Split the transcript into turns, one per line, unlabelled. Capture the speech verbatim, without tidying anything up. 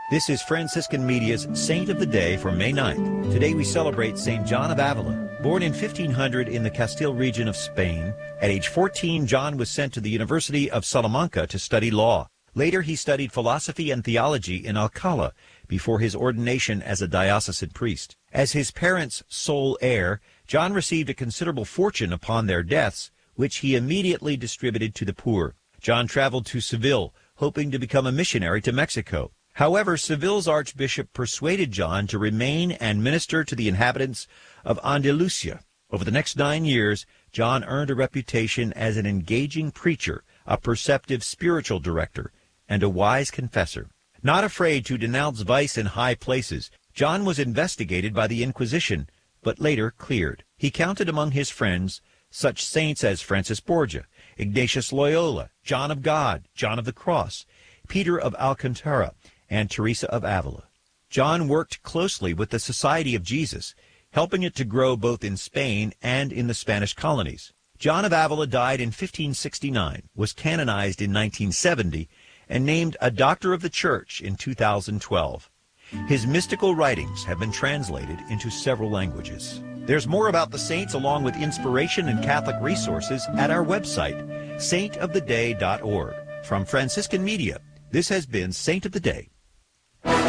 This is Franciscan Media's Saint of the Day for May ninth. Today we celebrate Saint John of Avila. Born in fifteen hundred in the Castile region of Spain, at age fourteen John was sent to the University of Salamanca to study law. Later he studied philosophy and theology in Alcala before his ordination as a diocesan priest. As his parents' sole heir, John received a considerable fortune upon their deaths, which he immediately distributed to the poor. John traveled to Seville, hoping to become a missionary to Mexico. However, Seville's archbishop persuaded John to remain and minister to the inhabitants of Andalusia. Over the next nine years, John earned a reputation as an engaging preacher, a perceptive spiritual director, and a wise confessor. Not afraid to denounce vice in high places, John was investigated by the Inquisition, but later cleared. He counted among his friends such saints as Francis Borgia, Ignatius Loyola, John of God, John of the Cross, Peter of Alcantara, and Teresa of Avila. John worked closely with the Society of Jesus, helping it to grow both in Spain and in the Spanish colonies. John of Avila died in fifteen sixty-nine, was canonized in nineteen seventy, and named a Doctor of the Church in two thousand twelve. His mystical writings have been translated into several languages. There's more about the saints along with inspiration and Catholic resources at our website, saint of the day dot org. From Franciscan Media, this has been Saint of the Day.